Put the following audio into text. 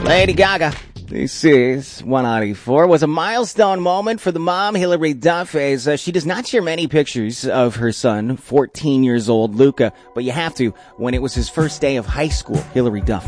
Lady Gaga. This is 194. Was a milestone moment for the mom, Hilary Duff, as she does not share many pictures of her son, 14 years old, Luca, but you have to when it was his first day of high school. Hilary Duff.